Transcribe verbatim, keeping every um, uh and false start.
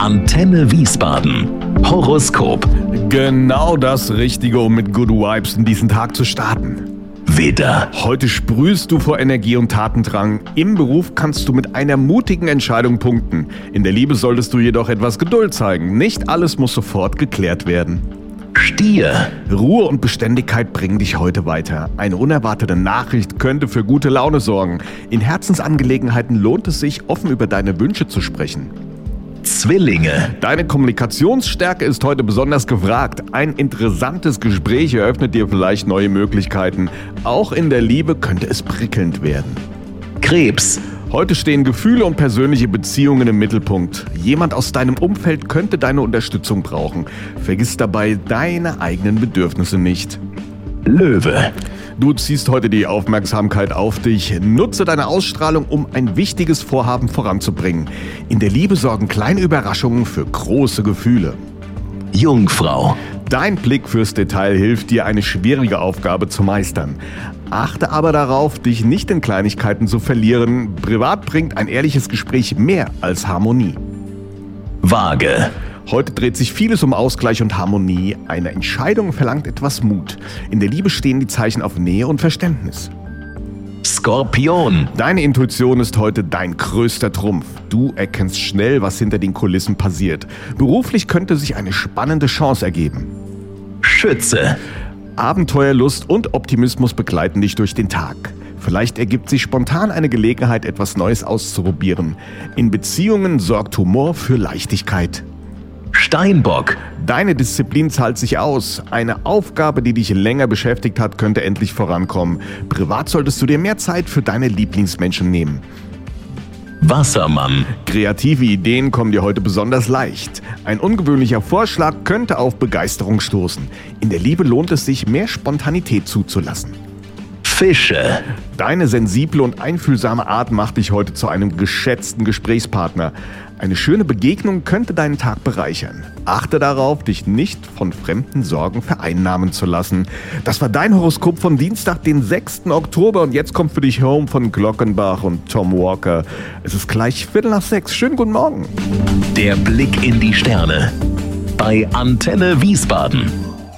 Antenne Wiesbaden. Horoskop. Genau das Richtige, um mit Good Vibes in diesen Tag zu starten. Widder. Heute sprühst du vor Energie und Tatendrang. Im Beruf kannst du mit einer mutigen Entscheidung punkten. In der Liebe solltest du jedoch etwas Geduld zeigen. Nicht alles muss sofort geklärt werden. Stier. Ruhe und Beständigkeit bringen dich heute weiter. Eine unerwartete Nachricht könnte für gute Laune sorgen. In Herzensangelegenheiten lohnt es sich, offen über deine Wünsche zu sprechen. Zwillinge. Deine Kommunikationsstärke ist heute besonders gefragt. Ein interessantes Gespräch eröffnet dir vielleicht neue Möglichkeiten. Auch in der Liebe könnte es prickelnd werden. Krebs. Heute stehen Gefühle und persönliche Beziehungen im Mittelpunkt. Jemand aus deinem Umfeld könnte deine Unterstützung brauchen. Vergiss dabei deine eigenen Bedürfnisse nicht. Löwe. Du ziehst heute die Aufmerksamkeit auf dich. Nutze deine Ausstrahlung, um ein wichtiges Vorhaben voranzubringen. In der Liebe sorgen kleine Überraschungen für große Gefühle. Jungfrau. Dein Blick fürs Detail hilft dir, eine schwierige Aufgabe zu meistern. Achte aber darauf, dich nicht in Kleinigkeiten zu verlieren. Privat bringt ein ehrliches Gespräch mehr als Harmonie. Waage. Heute dreht sich vieles um Ausgleich und Harmonie. Eine Entscheidung verlangt etwas Mut. In der Liebe stehen die Zeichen auf Nähe und Verständnis. Skorpion. Deine Intuition ist heute dein größter Trumpf. Du erkennst schnell, was hinter den Kulissen passiert. Beruflich könnte sich eine spannende Chance ergeben. Schütze. Abenteuerlust und Optimismus begleiten dich durch den Tag. Vielleicht ergibt sich spontan eine Gelegenheit, etwas Neues auszuprobieren. In Beziehungen sorgt Humor für Leichtigkeit. Steinbock. Deine Disziplin zahlt sich aus. Eine Aufgabe, die dich länger beschäftigt hat, könnte endlich vorankommen. Privat solltest du dir mehr Zeit für deine Lieblingsmenschen nehmen. Wassermann. Kreative Ideen kommen dir heute besonders leicht. Ein ungewöhnlicher Vorschlag könnte auf Begeisterung stoßen. In der Liebe lohnt es sich, mehr Spontanität zuzulassen. Fische. Deine sensible und einfühlsame Art macht dich heute zu einem geschätzten Gesprächspartner. Eine schöne Begegnung könnte deinen Tag bereichern. Achte darauf, dich nicht von fremden Sorgen vereinnahmen zu lassen. Das war dein Horoskop von Dienstag, den sechsten Oktober. Und jetzt kommt für dich Home von Glockenbach und Tom Walker. Es ist gleich Viertel nach sechs. Schönen guten Morgen. Der Blick in die Sterne. Bei Antenne Wiesbaden.